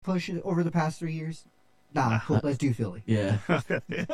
push over the past 3 years? Nah, cool. Let's do Philly. Yeah. All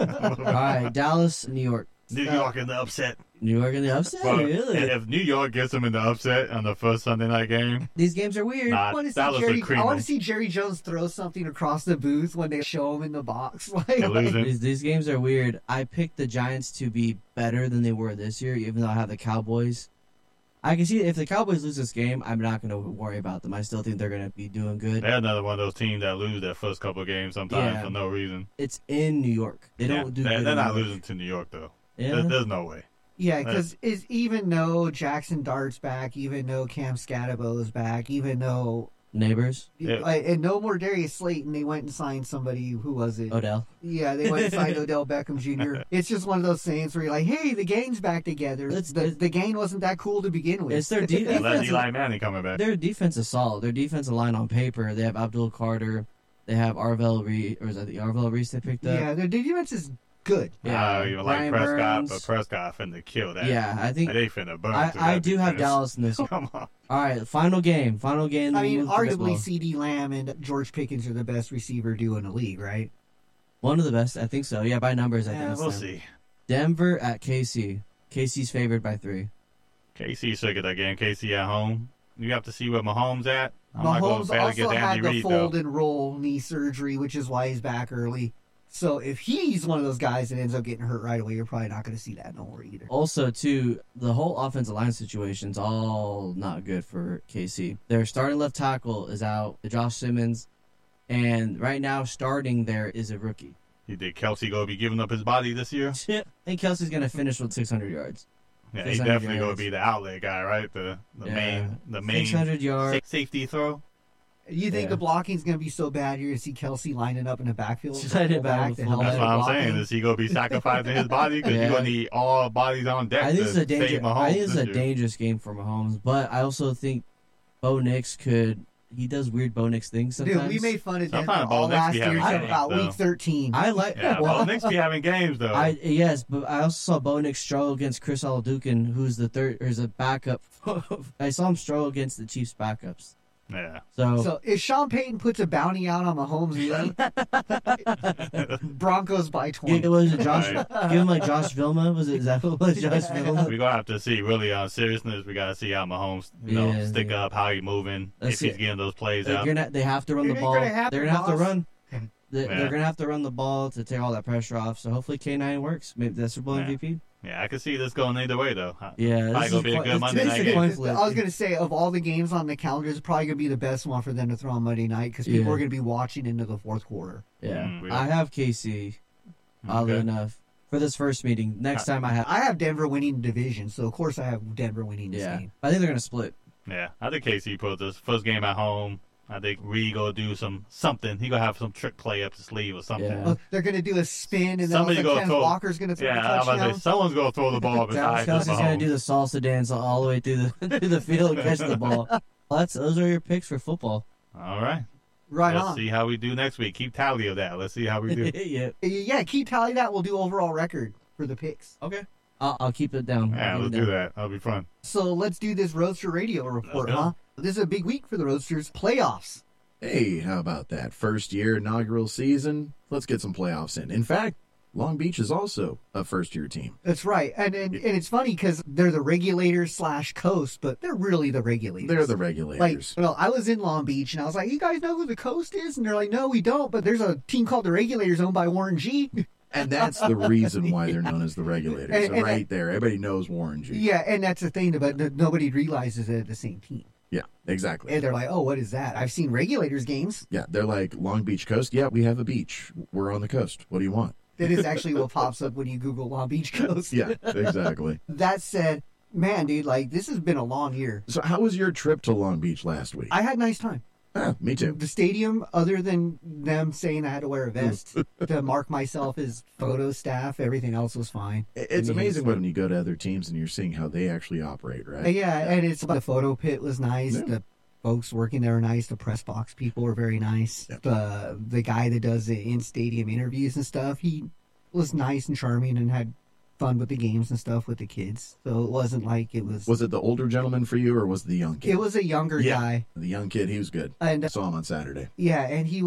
right, Dallas, New York. New York in the upset. New York in the upset, Well, really? if New York gets them in the upset on the first Sunday night game, These games are weird. nah, I want Dallas would to cream see Jerry Jones throw something across the booth when they show him in the box. Like, losing. These games are weird. I picked the Giants to be better than they were this year, even though I have the Cowboys. I can see if the Cowboys lose this game, I'm not going to worry about them. I still think they're going to be doing good. They're another one of those teams that lose their first couple of games sometimes for no reason. It's in New York. They don't do good. They're not losing to New York, though. Yeah. There's no way. yeah, because even though Jackson Dart's back, even though Cam Scatterbo's back, even though Neighbors. and no more Darius Slayton, they went and signed somebody. Who was it? Odell. Yeah, they went and signed Odell Beckham Jr. It's just one of those things where you're like, hey, the gang's back together. The gang wasn't that cool to begin with. It's their Let defense. Eli Manning coming back. Their defense is solid. Their defensive line on paper, they have Abdul Carter. They have Arvell Reese, or is that the Arvell Reese they picked up? Yeah, their defense is good. I don't even like Ryan Prescott, Burns. but Prescott finna kill that. Yeah, I think They finna burn. I do have Dallas in this. Come on. All right, final game. I mean, arguably baseball. CeeDee Lamb and George Pickens are the best receiver duo in the league, right? One of the best, I think so. Yeah, by numbers, I think. We'll so. see. Denver at KC. KC's favored by 3. KC should get that game. KC at home. You have to see where Mahomes at. I'm not going Mahomes to bet also against had Andy the Reid, fold though. and roll knee surgery, which is why he's back early. So if he's one of those guys that ends up getting hurt right away, you're probably not going to see that no more either. Also, too, the whole offensive line situation's all not good for KC. Their starting left tackle is out, Josh Simmons, and right now starting there is a rookie. You think Kelsey going to be giving up his body this year? I think Kelsey's going to finish with 600 yards. Yeah, he's 600 definitely going to yards. be the outlet guy, right? The main 600 yards. safety throw. You think Yeah. the blocking's going to be so bad you're going to see Kelsey lining up in the backfield? She's lining back with to full help back. That's with what I'm blocking? saying. Is he going to be sacrificing his body? Because Yeah. you're going to need all bodies on deck I think to this is a save Mahomes I think this is this a year. dangerous game for Mahomes, but I also think Bo Nix could. He does weird Bo Nix things sometimes. Dude, we made fun of Denver Sometimes Bo all Nix last be year having until games, about though. week 13. I like. Yeah, well, well, Knicks be having games, though. Yes, but I also saw Bo Nix struggle against Chris Aladukin, who's the third, or is a backup. I saw him struggle against the Chiefs' backups. Yeah. So if Sean Payton puts a bounty out on Mahomes, Broncos by 20. It was Josh. Right. Give him like Josh Vilma. Was it? Is that what it was? Josh Vilma. We're going to have to see, really, on seriousness, we got to see how Mahomes, stick Yeah. up, how he moving, Let's if he's see. getting those plays out. They have to run the It ain't ball. gonna happen, They're gonna have to boss. run. They're Yeah. gonna have to run the ball to take all that pressure off. So hopefully K9 works. Maybe that's Super Bowl Yeah. MVP. Yeah, I can see this going either way, though. Yeah, Probably gonna be a good Monday night game. coin I flip. was going to say, of all the games on the calendar, it's probably going to be the best one for them to throw on Monday night because people Yeah. are going to be watching into the fourth quarter. Yeah, Yeah. I have KC. Oddly Okay. enough, for this first meeting. Next time I have. I have Denver winning the division, so of course I have Denver winning this Yeah, game. I think they're gonna split. Yeah, I think KC put this first game at home. I think Reed gonna do something. He gonna have some trick play up the sleeve or something. Yeah. Well, they're going to do a spin, and then Somebody also gonna Ken throw- Walker's going to throw Yeah, a I'm about to touchdown. say someone's gonna throw the ball besides Kelsey's gonna Mahomes. do the salsa dance all the way through the through the field and catch the ball. Well, those are your picks for football. All right, Right let's on. see how we do next week. Keep tally of that. Let's see how we do. Yeah. Yeah, keep tally that. We'll do overall record for the picks. Okay. I'll keep it down. Yeah, I'll let's keep it do down. that. That'll be fun. So let's do this Roadster Radio report, Let's go. huh? This is a big week for the Roadsters. Playoffs. Hey, how about that? First year inaugural season. Let's get some playoffs in. In fact, Long Beach is also a first year team. That's right. And it's funny because they're the regulators / coast, but they're really the regulators. They're the Like, regulators. well, I was in Long Beach and I was like, you guys know who the coast is? And they're like, no, we don't. But there's a team called the Regulators owned by Warren G. And that's the reason why they're known as the regulators. And- So and- right there, everybody knows Warren G. Yeah, and that's the thing, but nobody realizes they're the same team. Yeah, exactly. And they're like, oh, what is that? I've seen Regulators games. Yeah, they're like Long Beach Coast. Yeah, we have a beach. We're on the coast. What do you want? That is actually what pops up when you Google Long Beach Coast. Yeah, exactly. That said, man, dude, like, this has been a long year. So how was your trip to Long Beach last week? I had a nice time. Ah, me too. The stadium, other than them saying I had to wear a vest to mark myself as photo staff, everything else was fine. It's I mean, amazing when you go to other teams and you're seeing how they actually operate, right? Yeah, and it's the photo pit was nice. Yeah. The folks working there were nice. The press box people were very nice. Yep. The guy that does the in stadium interviews and stuff, he was nice and charming and had fun with the games and stuff with the kids. So it wasn't like it was. Was it the older gentleman for you, or was it the young kid? It was a younger Yeah. guy, The young kid, he was good. and I saw him on Saturday. yeah, and he